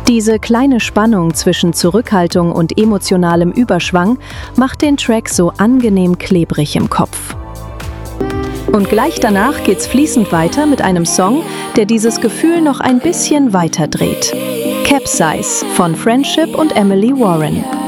Diese kleine Spannung zwischen Zurückhaltung und emotionalem Überschwang macht den Track so angenehm klebrig im Kopf. Und gleich danach geht's fließend weiter mit einem Song, der dieses Gefühl noch ein bisschen weiter dreht. Capsize von Friendship und Emily Warren.